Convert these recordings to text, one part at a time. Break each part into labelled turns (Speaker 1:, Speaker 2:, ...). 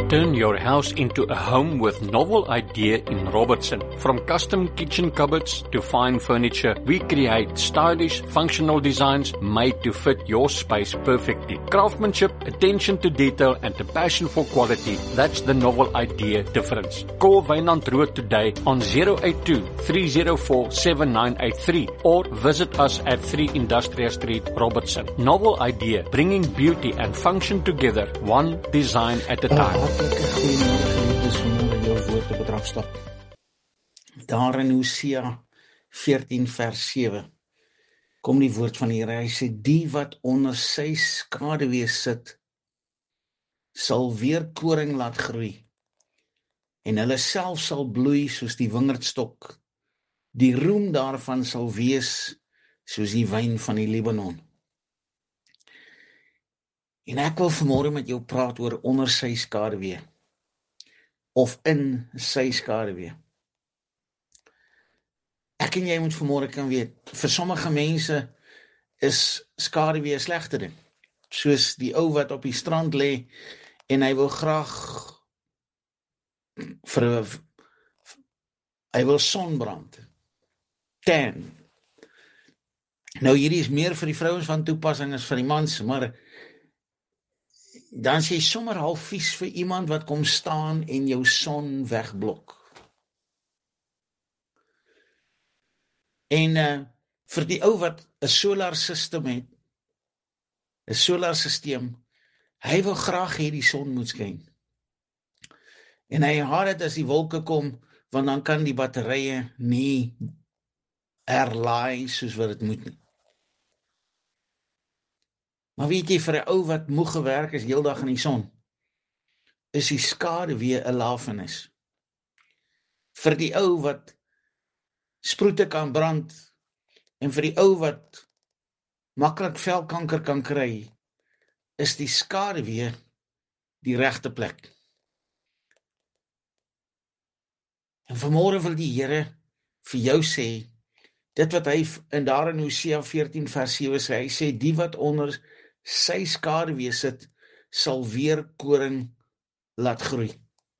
Speaker 1: Turn your house into a home with novel idea in Robertson. From custom kitchen cupboards to fine furniture, we create stylish, functional designs made to fit your space perfectly. Craftsmanship, attention to detail, and a passion for quality, that's the novel idea difference. Call Wynand Rood today on 082-304-7983 or visit us at 3 Industrial Street, Robertson. Novel idea, bringing beauty and function together, one design at a time.
Speaker 2: Hartlike goeiemôre geliefdes, vanmôre jou woord op het afstap. Daar in Hosea 14 vers 7 kom die woord van die Here. Hy sê, die wat onder sy skaduwee sit, sal weer koring laat groei, en hulle self sal bloei soos die wingerdstok. Die roem daarvan sal wees soos die wyn van die Libanon. En ek wil vanmôre met jou praat oor onder sy skaduwee, of in sy skaduwee. Ek en jy moet vanmôre kan weet, vir sommige mense is skaduwee 'n slegte ding. Soos die ou wat op die strand lê, en hy wil graag hy wil sonbrand, tan. Nou hierdie is meer vir die vrouens van toepassing as vir die mans, maar dan sê jy sommer half vies vir iemand wat kom staan en jou son wegblok. En vir die ou wat 'n solar system het, 'n solar systeem, hy wil graag hê die son moet skyn. En hy haat dit as die wolke kom, want dan kan die batterye nie herlaai soos wat dit moet nie. Maar weet jy, vir 'n ou wat moeg gewerk is heeldag in die son, is die skaduwee 'n lafenis. Vir die ou wat sproete kan brand, en vir die ou wat maklik velkanker kan kry, is die skaduwee die regte plek. En vanmôre wil die Here vir jou sê, dit wat hy daar in Hosea 14 vers 7 sê, hy sê, die wat onder sy skaduwee sit, sal weer koring laat groei.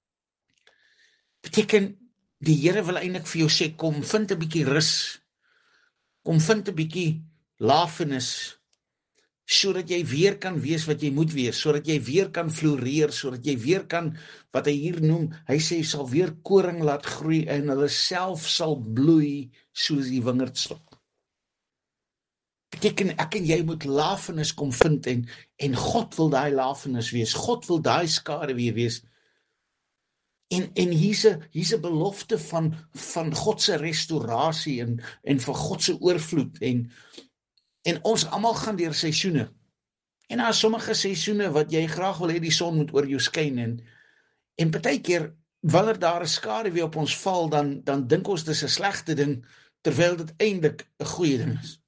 Speaker 2: Beteken, die Here wil eintlik vir jou sê, kom vind 'n bietjie rus, kom vind 'n bietjie lafenis, sodat jy weer kan wees wat jy moet wees, sodat jy weer kan floreer, sodat jy weer kan, wat hy hier noem, hy sê, sal weer koring laat groei, en hulle self sal bloei, soos die wingerdstok. Beteken, ek en jy moet lafenis kom vind, en God wil daai lafenis wees, God wil daai skaduwee wees, en hier's 'n belofte van God se restaurasie, en van God se oorvloed, en ons almal gaan deur seisoene, en daar is sommige seisoene wat jy graag wil hê die son moet oor jou skyn, en partykeer, wanneer daar 'n skaduwee op ons val, dan dink ons dis 'n slegte ding, terwyl dit eintlik 'n goeie ding is.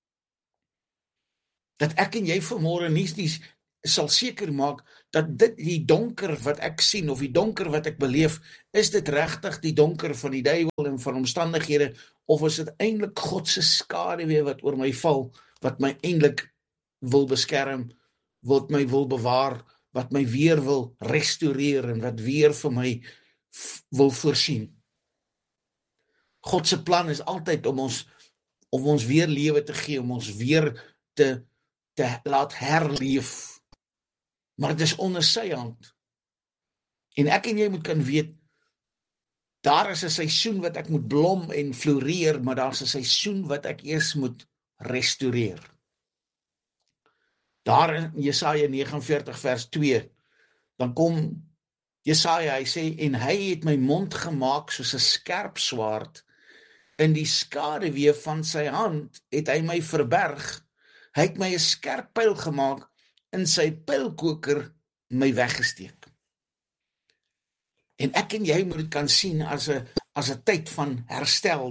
Speaker 2: Dat ek en jy vanmôre nie sal seker maak, dat dit die donker wat ek sien, of die donker wat ek beleef, is dit regtig die donker van die duiwel en van omstandighede, of is dit eintlik God se skaduwee wat oor my val, wat my eintlik wil beskerm, wat my wil bewaar, wat my weer wil restaureer, en wat weer vir my wil voorsien. God se plan is altyd om ons weer lewe te gee, om ons weer te laat herleef. Maar dit is onder sy hand. En ek en jy moet kan weet, daar is 'n seisoen wat ek moet blom en floreer, maar daar is 'n seisoen wat ek eers moet restaureer. Daar in Jesaja 49 vers 2, dan kom Jesaja, hy sê, en hy het my mond gemaak soos 'n skerp swaard, in die skaduwee van sy hand het hy my verberg, hy het my 'n skerp pyl gemaak, in sy pylkoker my weggesteek. En ek en jy moet dit kan sien as 'n tyd van herstel.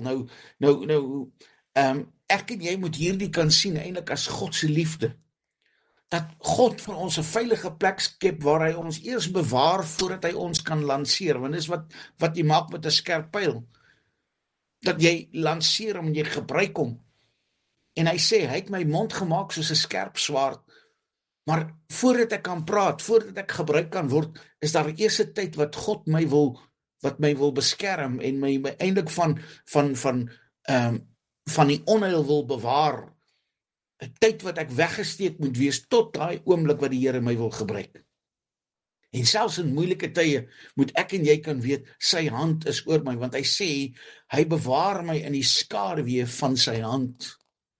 Speaker 2: Ek en jy moet hierdie kan sien eintlik as God se liefde. Dat God vir ons 'n veilige plek skep waar hy ons eers bewaar voordat hy ons kan lanseer. Want dis wat jy maak met 'n skerp pyl. Dat jy lanseer hom en jy gebruik hom. En hy sê, hy het my mond gemaak soos 'n skerp swaard. Maar voordat ek kan praat, voordat ek gebruik kan word, is daar eers 'n tyd wat God my wil beskerm en my eintlik van die onheil wil bewaar. 'n Tyd wat ek weggesteek moet wees tot daai oomblik wat die Here my wil gebruik. En selfs in moeilike tye moet ek en jy kan weet, sy hand is oor my, want hy sê, hy bewaar my in die skaduwee van sy hand.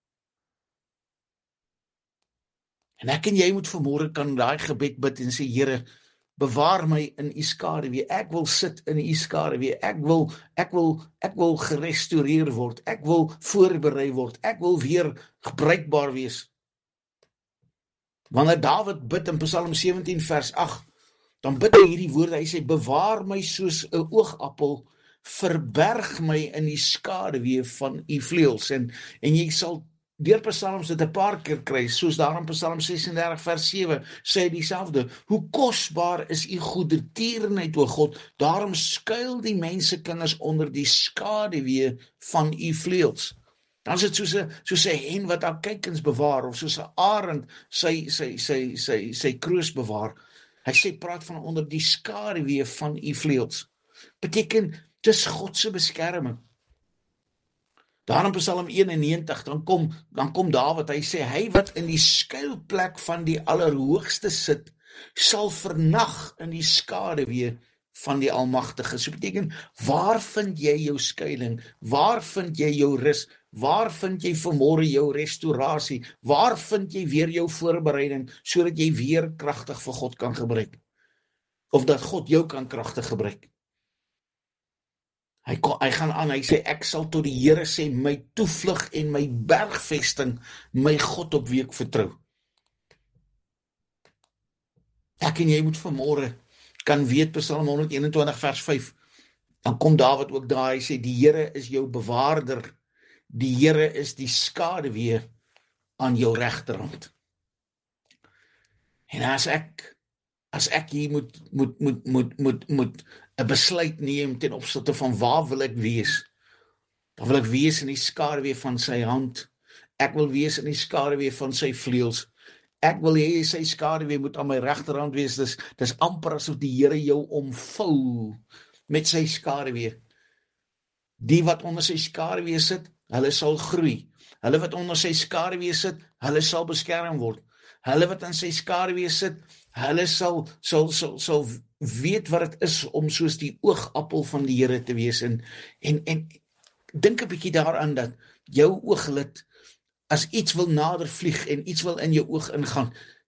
Speaker 2: En ek en jy moet vanmôre kan daai gebed bid en sê, Here, bewaar my in u skaduwee. Ek wil sit in u skaduwee. Ek wil gerestoreer word. Ek wil voorberei word. Ek wil weer gebruikbaar wees. Wanneer Dawid bid in Psalm 17 vers 8, dan bid hy hierdie woorde. Hy sê, bewaar my soos 'n oogappel, verberg my in die skaduwee van u vleuels. En jy sal deur Psalms dit 'n paar keer kry, soos daar in Psalm 36 vers 7 sê hy dieselfde. Hoe kosbaar is u goedertierenheid, o God, daarom skuil die mensekinders onder die skaduwee van u vleuels. Dan is dit soos 'n hen wat haar kuikens bewaar, of soos 'n arend sy kroos bewaar. Hy sê, praat van onder die skaduwee van u vleuels. Beteken, dis God se beskerming. Daar in Psalm 91, dan kom Dawid, hy sê, hy wat in die skuilplek van die Allerhoogste sit, sal vernag in die skaduwee van die Almagtige. So beteken, waar vind jy jou skuiling? Waar vind jy jou rus? Waar vind jy vanmôre jou restaurasie? Waar vind jy weer jou voorbereiding, sodat jy weer kragtig vir God kan gebruik? Of dat God jou kan kragtig gebruik? Hy gaan aan, hy sê, ek sal tot die Here sê, my toevlug en my bergvesting, my God op wie ek vertrou. Ek en jy moet vanmôre kan weet, Psalm 121 vers 5, dan kom Dawid ook daar, hy sê, die Here is jou bewaarder, die Here is die skaduwee aan jou regterhand. En as ek hier moet 'n besluit neem ten opsigte van waar wil ek wees, dan wil ek wees in die skaduwee van sy hand. Ek wil wees in die skaduwee van sy vleuels. Ek wil hê sy skaduwee moet aan my regterhand wees. Dis amper asof die Here jou omvou met sy skaduwee. Die wat onder sy skaduwee sit, hulle sal groei. Hulle wat onder sy skaduwee sit, hulle sal beskerm word. Hulle wat in sy skaduwee sit, hulle sal weet wat dit is om soos die oogappel van die Here te wees. En dink 'n bietjie daaraan dat jou ooglid, as iets wil nader vlieg en iets wil in jou oog ingaan,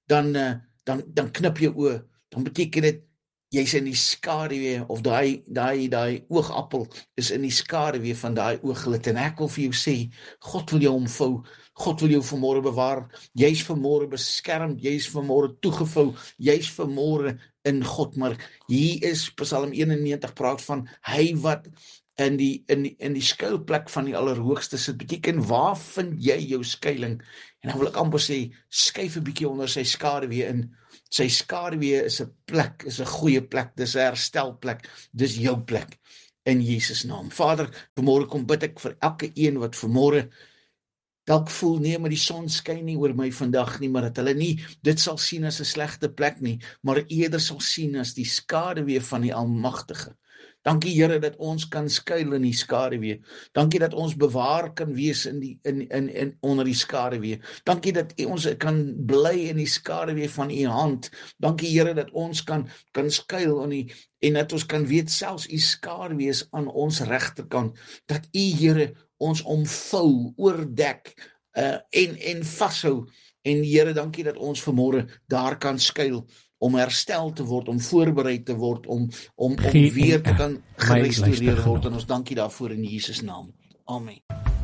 Speaker 2: dan knip jou oë. Dan beteken dit jy's in die skaduwee, of daai oogappel is in die skaduwee van daai ooglid. En ek wil vir jou sê, God wil jou omvou. God wil jou vanmôre bewaar. Jy's vanmôre beskermd, jy's vanmôre toegevou, jy's vanmôre in God. Maar hier is Psalm 91 praat van hy wat in die skuilplek van die Allerhoogste sit. Beteken, waar vind jy jou skuiling? En dan wil ek amper sê, skuif 'n bietjie onder sy skaduwee in. Sy skaduwee is 'n plek, is 'n goeie plek, dis 'n herstelplek, dis jou plek, in Jesus naam. Vader, vanmôre kom bid ek vir elke een wat vanmôre dalk voel, nee, maar die son skyn nie oor my vandag nie, maar dat hulle nie dit sal sien as 'n slegte plek nie, maar eerder sal sien as die skaduwee van die Almagtige. Dankie Here dat ons kan skuil in die skaduwee. Dankie dat ons bewaar kan wees onder die skaduwee. Dankie dat ons kan bly in die skaduwee van u hand. Dankie Here dat ons kan skuil en dat ons kan weet selfs u skaduwee is aan ons regterkant. Dat u Here ons omvou, oordek en vashou. En Here, dankie dat ons vanmôre daar kan skuil, om herstel te word, om voorberei te word, om weer te kan gerestoreer word. En ons dankie daarvoor in Jesus naam. Amen.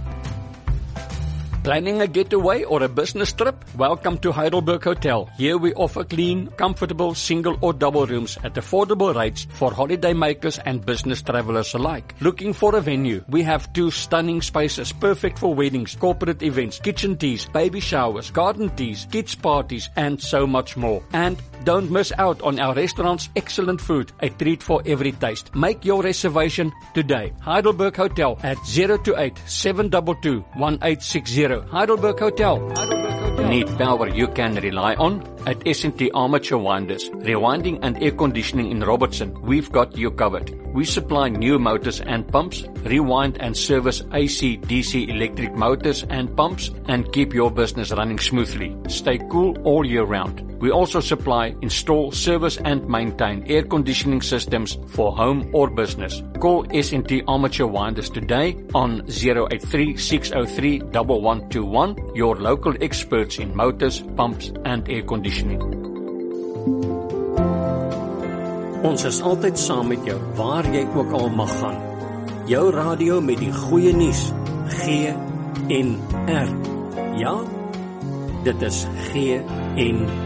Speaker 1: Planning a getaway or a business trip? Welcome to Heidelberg Hotel. Here we offer clean, comfortable, single or double rooms at affordable rates for holiday makers and business travelers alike. Looking for a venue? We have 2 stunning spaces perfect for weddings, corporate events, kitchen teas, baby showers, garden teas, kids parties and so much more. And don't miss out on our restaurant's excellent food, a treat for every taste. Make your reservation today. Heidelberg Hotel at 028 722 1860. Heidelberg Hotel. Need power you can rely on? At S&T Armature Winders, rewinding and air conditioning in Robertson, we've got you covered. We supply new motors and pumps, rewind and service AC, DC electric motors and pumps, and keep your business running smoothly. Stay cool all year round. We also supply, install, service and maintain air conditioning systems for home or business. Call S&T Armature Winders today on 083-603-1121, your local experts in motors, pumps and air conditioning.
Speaker 3: Ons is altyd saam met jou, waar jy ook al mag gaan. Jou radio met die goeie nuus, GNR. Ja, dit is GNR.